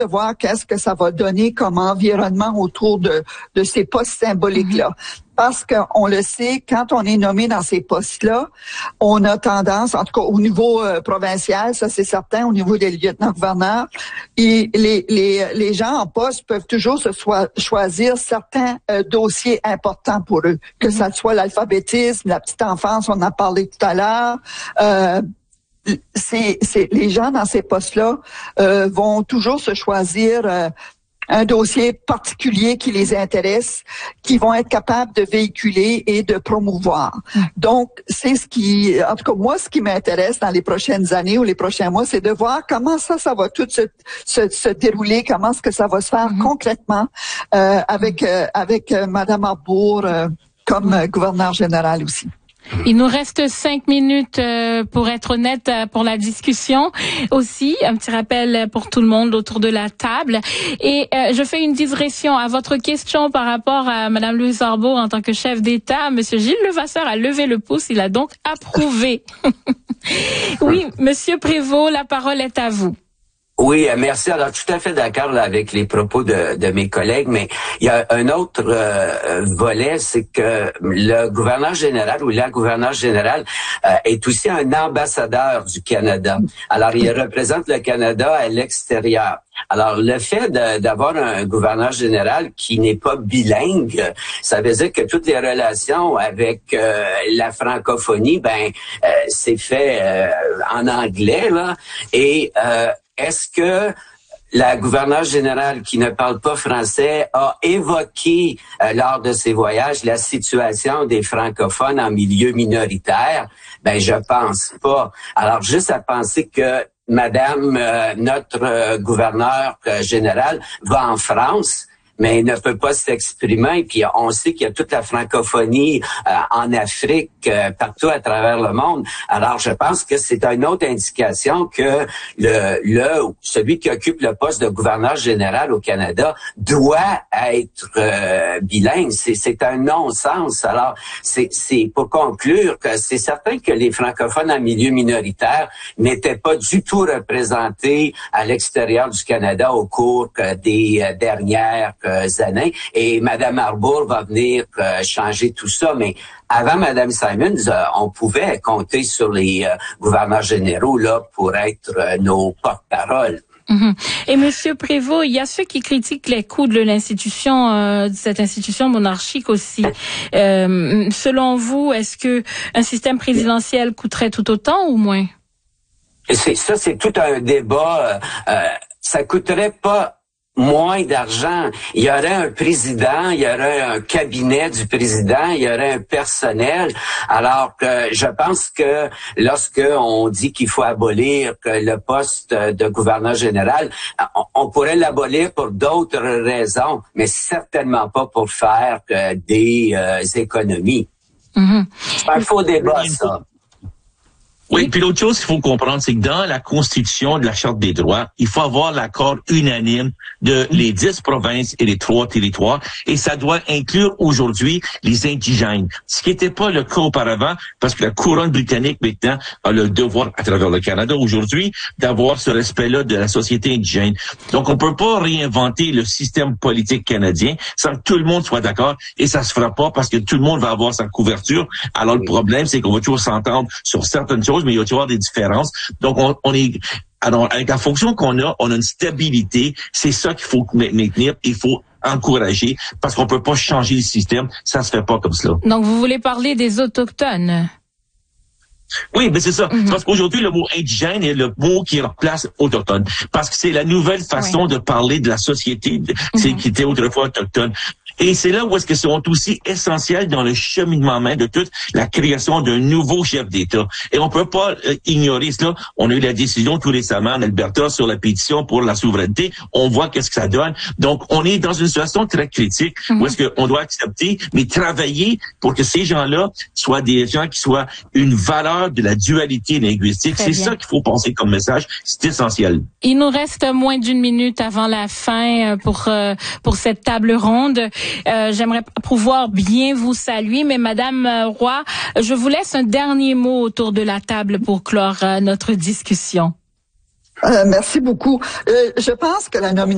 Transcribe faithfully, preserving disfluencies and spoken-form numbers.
de voir qu'est-ce que ça va donner comme environnement autour de, de ces postes symboliques-là. Mm-hmm. Parce qu'on le sait, quand on est nommé dans ces postes-là, on a tendance, en tout cas au niveau euh, provincial, ça c'est certain, au niveau des lieutenants-gouverneurs, et les, les, les gens en poste peuvent toujours se so- choisir certains euh, dossiers importants pour eux, que mm-hmm. ça soit l'alphabétisme, la petite enfance, on en a parlé tout à l'heure. Euh, c'est, c'est les gens dans ces postes-là euh, vont toujours se choisir euh, un dossier particulier qui les intéresse, qui vont être capables de véhiculer et de promouvoir. Donc, c'est ce qui, en tout cas, moi, ce qui m'intéresse dans les prochaines années ou les prochains mois, c'est de voir comment ça, ça va tout se, se, se dérouler, comment est-ce que ça va se faire mm-hmm. concrètement euh, avec euh, avec euh, Madame Arbour euh, comme euh, gouverneure générale aussi. Il nous reste cinq minutes euh, pour être honnête euh, pour la discussion. Aussi, un petit rappel pour tout le monde autour de la table. Et euh, je fais une digression à votre question par rapport à Madame Louise Arbour en tant que chef d'État. Monsieur Gilles Levasseur a levé le pouce, il a donc approuvé. Oui, Monsieur Prévost, la parole est à vous. Oui, merci. Alors, tout à fait d'accord là, avec les propos de, de mes collègues, mais il y a un autre euh, volet, c'est que le gouverneur général ou la gouverneure générale euh, est aussi un ambassadeur du Canada. Alors, il représente le Canada à l'extérieur. Alors, le fait de, d'avoir un gouverneur général qui n'est pas bilingue, ça veut dire que toutes les relations avec euh, la francophonie, ben, euh, c'est fait euh, en anglais, là, et euh, est-ce que la gouverneure générale qui ne parle pas français a évoqué euh, lors de ses voyages la situation des francophones en milieu minoritaire? Ben, je pense pas. Alors, juste à penser que Madame, euh, notre euh, gouverneure euh, générale, va en France, mais ne peut pas s'exprimer. Et puis on sait qu'il y a toute la francophonie euh, en Afrique, euh, partout à travers le monde. Alors je pense que c'est une autre indication que le, le celui qui occupe le poste de gouverneur général au Canada doit être euh, bilingue. C'est, c'est un non-sens. Alors c'est, c'est pour conclure que c'est certain que les francophones en milieu minoritaire n'étaient pas du tout représentés à l'extérieur du Canada au cours euh, des euh, dernières années, et Madame Arbour va venir euh, changer tout ça, mais avant Madame Simons, euh, on pouvait compter sur les euh, gouverneurs généraux là pour être euh, nos porte-paroles. Mm-hmm. Et Monsieur Prévost, il y a ceux qui critiquent les coûts de l'institution, euh, de cette institution monarchique aussi. Euh, selon vous, est-ce que un système présidentiel coûterait tout autant ou moins? C'est, ça, c'est tout un débat. Euh, ça coûterait pas moins d'argent. Il y aurait un président, il y aurait un cabinet du président, il y aurait un personnel. Alors que je pense que lorsque on dit qu'il faut abolir le poste de gouverneur général, on, on pourrait l'abolir pour d'autres raisons, mais certainement pas pour faire des euh, économies. Mm-hmm. C'est un faux débat, ça. Oui, puis l'autre chose qu'il faut comprendre, c'est que dans la Constitution de la Charte des droits, il faut avoir l'accord unanime de les dix provinces et les trois territoires, et ça doit inclure aujourd'hui les indigènes, ce qui n'était pas le cas auparavant, parce que la couronne britannique maintenant a le devoir, à travers le Canada aujourd'hui, d'avoir ce respect-là de la société indigène. Donc, on peut pas réinventer le système politique canadien sans que tout le monde soit d'accord, et ça se fera pas parce que tout le monde va avoir sa couverture. Alors, le problème, c'est qu'on va toujours s'entendre sur certaines choses, mais il va y avoir des différences. Donc, on, on est... Alors, avec la fonction qu'on a, on a une stabilité. C'est ça qu'il faut maintenir. Il faut encourager parce qu'on peut pas changer le système. Ça se fait pas comme cela. Donc, vous voulez parler des Autochtones? Oui, mais c'est ça. Mm-hmm. Parce qu'aujourd'hui, le mot indigène est le mot qui remplace autochtone. Parce que c'est la nouvelle façon oui. de parler de la société mm-hmm. qui était autrefois autochtone. Et c'est là où est-ce que sont aussi essentiels dans le cheminement même de toute la création d'un nouveau chef d'État. Et on peut pas euh, ignorer cela. On a eu la décision tout récemment en Alberta sur la pétition pour la souveraineté. On voit qu'est-ce que ça donne. Donc, on est dans une situation très critique mm-hmm. où est-ce qu'on doit accepter, mais travailler pour que ces gens-là soient des gens qui soient une valeur de la dualité linguistique. Très c'est bien. Ça qu'il faut penser comme message. C'est essentiel. Il nous reste moins d'une minute avant la fin pour euh, pour cette table ronde. Euh, j'aimerais pouvoir bien vous saluer, mais Madame Roy, je vous laisse un dernier mot autour de la table pour clore euh, notre discussion. Euh, merci beaucoup. Euh, je pense que la nomination